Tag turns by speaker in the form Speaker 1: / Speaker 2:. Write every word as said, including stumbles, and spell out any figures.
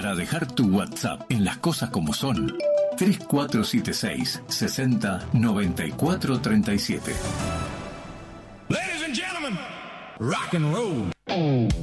Speaker 1: para dejar tu WhatsApp en Las Cosas Como Son. tres cuatro siete seis, sesenta, noventa y cuatro, treinta y siete.
Speaker 2: Ladies and gentlemen, rock and roll.